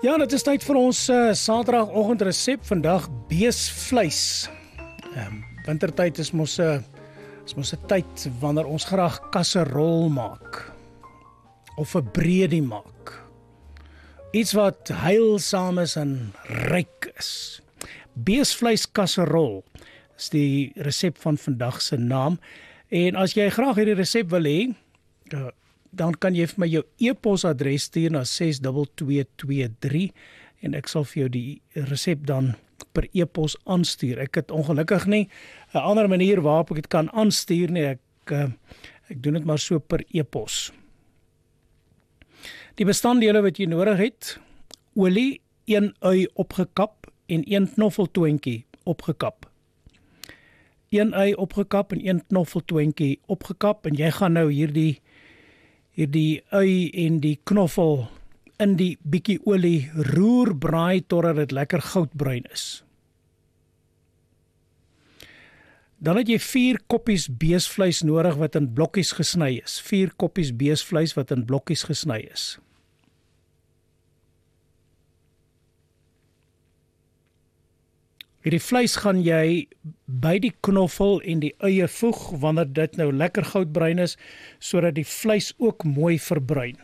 Ja, dit is tyd vir ons Saterdagoggend resep. Vandag beesvleis. Wintertyd is mos 'n tyd wanneer ons graag kasserol maak of 'n breedie maak. Iets wat heilsaam is en ryk is. Beesvleis kasserol is die resep van vandag se naam. En as jy graag hierdie resep wil hê, dan kan jy vir my jou e-posadres stuur na 62223 en ek sal vir jou die resep dan per e-pos aanstuur. Ek het ongelukkig nie 'n ander manier waarop ek dit kan aanstuur nie. Ek doen dit maar so per e-pos. Die bestanddele wat jy nodig het: olie, 1 ui opgekap en 1 knoffeltoontjie opgekap. 1 ui opgekap en 1 knoffeltoontjie opgekap, en jy gaan nou hierdie ui en die knoffel in die bietjie olie roer braai totdat dit lekker goudbruin is. Dan het jy 4 koppies beesvleis nodig wat in blokkies gesny is. 4 koppies beesvleis wat in blokkies gesny is. Hierdie vleis gaan jy by die knoffel en die eie voeg wanneer dit nou lekker goudbruin is, sodat die vleis ook mooi verbruin.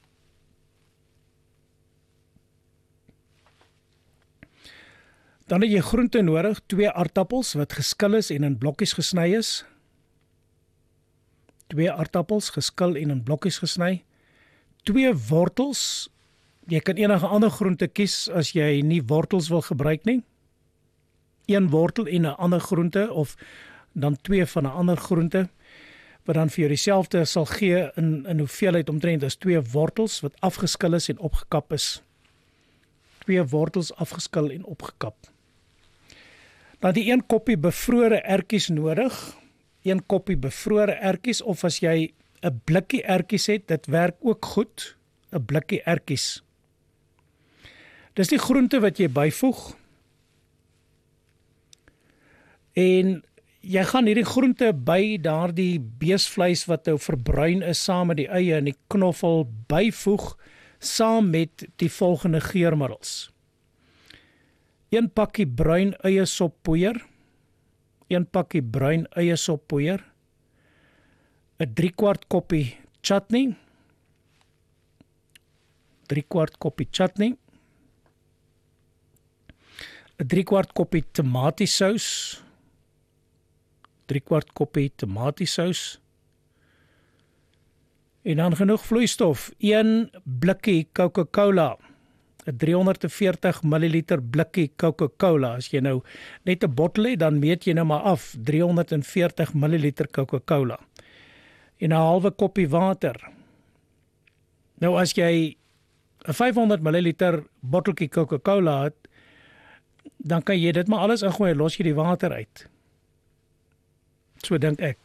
Dan het jy groente nodig: 2 aardappels wat geskil is en in blokkies gesny is. 2 aardappels geskil en in blokkies gesny. 2 wortels. Jy kan enige ander groente kies as jy nie wortels wil gebruik nie. 1 wortel en 'n ander groente, of dan 2 van 'n ander groente, wat dan vir jou dieselfde sal gee in hoeveelheid omtrent as 2 wortels wat afgeskil is en opgekap is. 2 wortels afgeskil en opgekap. Dan die 1 koppie bevrore ertjies nodig. 1 koppie bevrore ertjies, of as jy 'n blikkie ertjies het, dit werk ook goed, 'n blikkie ertjies. Dis die groente wat jy byvoeg. En jy gaan hierdie groente by daardie beesvleis wat nou verbruin is saam met die eie en die knoffel byvoeg, saam met die volgende geurmiddels: 1 pakkie bruin eie soppoeier, 1 pakkie bruin eie soppoeier, 'n 3/4 koppie chutney, 3/4 koppie chutney, 'n 3/4 koppie tomatiesous, 3/4 koppie tomatiesous, en dan genoeg vloeistof: 1 blikkie Coca-Cola, 'n 340 ml blikkie Coca-Cola. As jy nou net 'n bottel het, dan meet jy nou maar af 340 ml Coca-Cola, en 'n halwe koppie water. Nou as jy 'n 500 ml botteltjie Coca-Cola het, dan kan jy dit maar alles ingooi en los jy die water uit. So dink ek.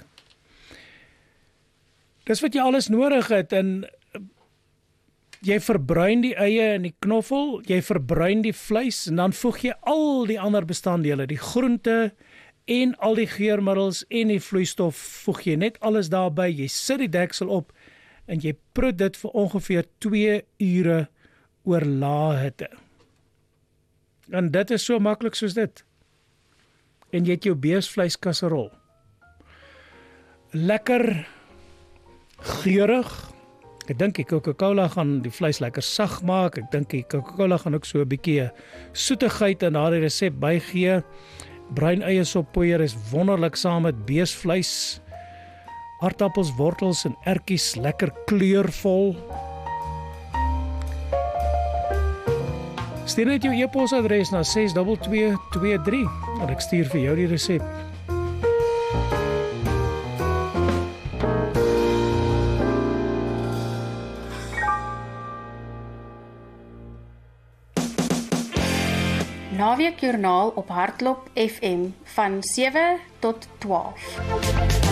Dis wat jy alles nodig het, en jy verbruin die eie en die knoffel, jy verbruin die vleis, en dan voeg jy al die ander bestanddele, die groente en al die geurmiddels en die vloeistof, voeg jy net alles daarby, jy sit die deksel op, en jy proe dit vir ongeveer 2 ure oor lae hitte. En dit is so maklik soos dit. En jy het jou beesvleis kasserol. Lekker geurig. Ek dink die Coca-Cola gaan die vleis lekker sag maak. Ek dink die Coca-Cola gaan ook so 'n bietjie soetigheid in daardie resep bygee. Bruin eie soppoeier is wonderlik saam met beesvleis. Aardappels, wortels en ertjies, lekker kleurvol. Stuur net jou e-posadres na 62223 en ek stuur vir jou die resep. Naweekjoernaal op Hardloop FM van 7 tot 12.